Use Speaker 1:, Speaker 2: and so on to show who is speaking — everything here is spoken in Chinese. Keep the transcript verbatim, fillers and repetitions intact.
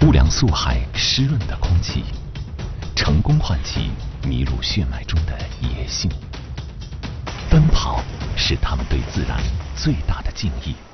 Speaker 1: 污凉素海湿润的空气，成功唤起迷入血脉中的野性。奔跑是他们对自然最大的敬意。